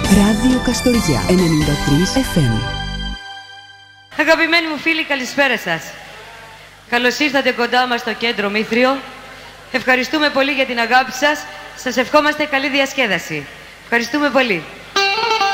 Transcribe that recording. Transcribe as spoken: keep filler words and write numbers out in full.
Ράδιο Καστοριά ενενήντα τρία εφ εμ. Αγαπημένοι μου φίλοι, καλησπέρα σας. Καλώς ήρθατε κοντά μας στο κέντρο Μήθριο. Ευχαριστούμε πολύ για την αγάπη σας. Σας ευχόμαστε καλή διασκέδαση. Ευχαριστούμε πολύ.